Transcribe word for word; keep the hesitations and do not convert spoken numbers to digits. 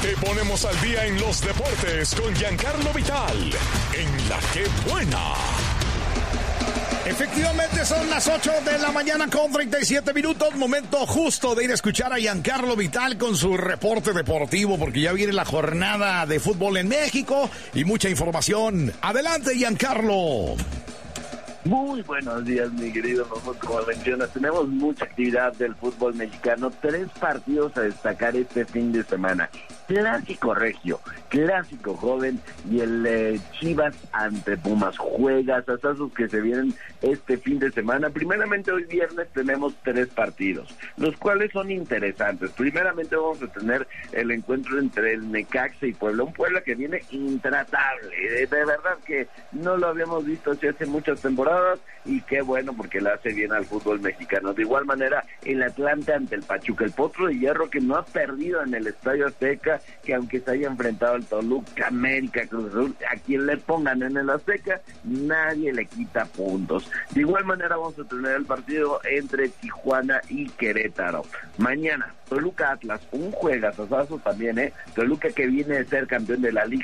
Te ponemos al día en los deportes con Giancarlo Vital, en La Que Buena. Efectivamente son las ocho de la mañana con treinta y siete minutos, momento justo de ir a escuchar a Giancarlo Vital con su reporte deportivo, porque ya viene la jornada de fútbol en México y mucha información. Adelante, Giancarlo. Muy buenos días, mi querido Ramón. Como mencionas, tenemos mucha actividad del fútbol mexicano, tres partidos a destacar este fin de semana. Clásico regio, clásico joven y el eh, Chivas ante Pumas. Juegazazos que se vienen este fin de semana. Primeramente hoy viernes tenemos tres partidos, los cuales son interesantes. Primeramente vamos a tener el encuentro entre el Necaxa y Puebla, un Puebla que viene intratable, de, de verdad que no lo habíamos visto así hace muchas temporadas, y qué bueno porque le hace bien al fútbol mexicano. De igual manera el Atlante ante el Pachuca, el Potro de Hierro que no ha perdido en el Estadio Azteca, que aunque se haya enfrentado al Toluca, América, Cruz Azul, a quien le pongan en el Azteca, nadie le quita puntos. De igual manera vamos a tener el partido entre Tijuana y Querétaro. Mañana, Toluca Atlas, un juegazazo también, ¿eh? Toluca que viene de ser campeón de la Liga